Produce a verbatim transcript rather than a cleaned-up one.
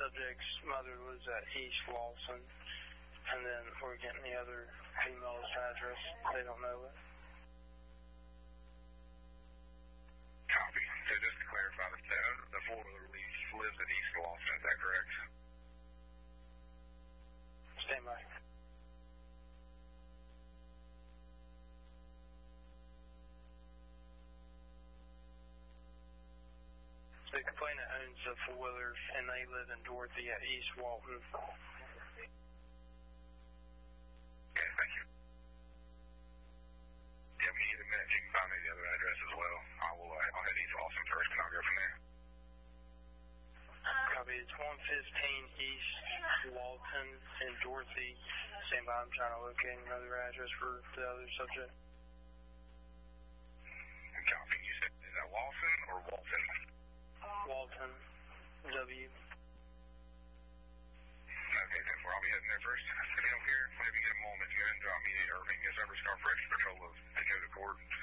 subject's mother lives at East Lawson, and then we're getting the other female's address. They don't know it. Copy. So just to clarify, the, the four-wheeler lives at East Lawson, is that correct? Stand by. The complainant owns the four-wheeler, and they live in Dorothy at East Walton. Okay, thank you. Yeah, we need a minute. You can find me the other address as well. I will, uh, I'll head East Lawson first, and I'll go from there. Copy. It's one fifteen East Walton in Dorothy. Stand by. I'm trying to locate another address for the other subject. Copy. You said, is that Lawson or Walton? Walton. W. Okay, then I'll be heading there first. If you don't care, whenever you get a moment, go ahead and drop me or make me a service car for extra patrol of Dakota Court.